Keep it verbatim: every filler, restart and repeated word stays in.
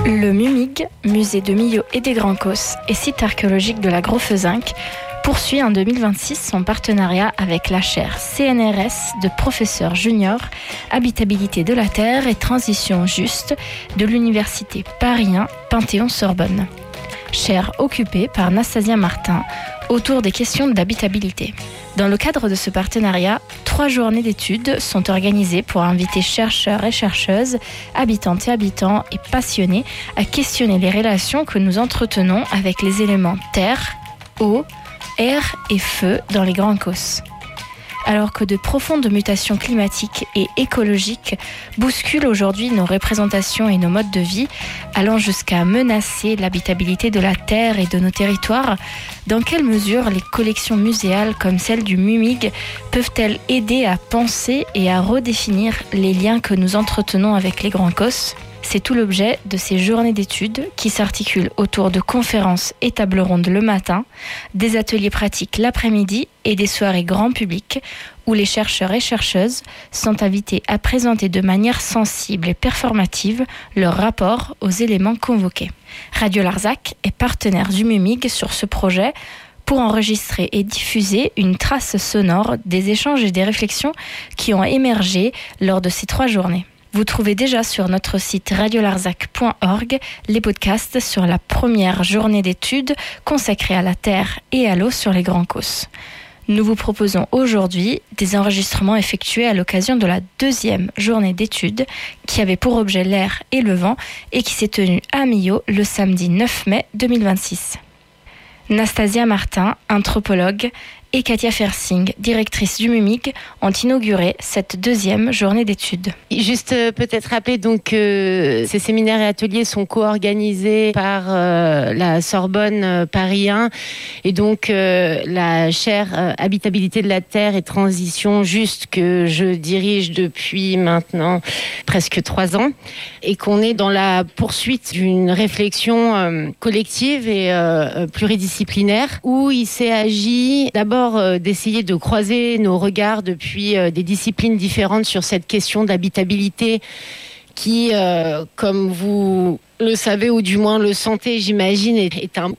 Le MUMIG, musée de Millau et des Grands Causses et site archéologique de la Gros-Fezinck, poursuit en deux mille vingt-six son partenariat avec la chaire C N R S de professeur junior Habitabilité de la Terre et Transition Juste de l'Université Paris un Panthéon-Sorbonne. Chaire occupée par Nastasia Martin autour des questions d'habitabilité. Dans le cadre de ce partenariat, trois journées d'études sont organisées pour inviter chercheurs et chercheuses, habitantes et habitants et passionnés à questionner les relations que nous entretenons avec les éléments terre, eau, air et feu dans les Grands Causses. Alors que de profondes mutations climatiques et écologiques bousculent aujourd'hui nos représentations et nos modes de vie, allant jusqu'à menacer l'habitabilité de la Terre et de nos territoires, dans quelle mesure les collections muséales comme celle du MUMIG peuvent-elles aider à penser et à redéfinir les liens que nous entretenons avec les Grands Causses ? C'est tout l'objet de ces journées d'études qui s'articulent autour de conférences et tables rondes le matin, des ateliers pratiques l'après-midi et des soirées grand public où les chercheurs et chercheuses sont invités à présenter de manière sensible et performative leur rapport aux éléments convoqués. Radio Larzac est partenaire du MUMIG sur ce projet pour enregistrer et diffuser une trace sonore des échanges et des réflexions qui ont émergé lors de ces trois journées. Vous trouvez déjà sur notre site radio larzac point org les podcasts sur la première journée d'études consacrée à la terre et à l'eau sur les Grands Causses. Nous vous proposons aujourd'hui des enregistrements effectués à l'occasion de la deuxième journée d'études qui avait pour objet l'air et le vent et qui s'est tenue à Millau le samedi neuf mai deux mille vingt-six. Nastasia Martin, anthropologue, et Katia Fersing, directrice du MUMIG, ont inauguré cette deuxième journée d'études. Juste euh, peut-être rappeler donc que euh, ces séminaires et ateliers sont co-organisés par euh, la Sorbonne euh, Paris un et donc euh, la chaire euh, Habitabilité de la Terre et Transition Juste que je dirige depuis maintenant presque trois ans et qu'on est dans la poursuite d'une réflexion euh, collective et euh, pluridisciplinaire où il s'est agi d'abord d'essayer de croiser nos regards depuis des disciplines différentes sur cette question d'habitabilité qui, euh, comme vous le savez ou du moins le sentez, j'imagine, est un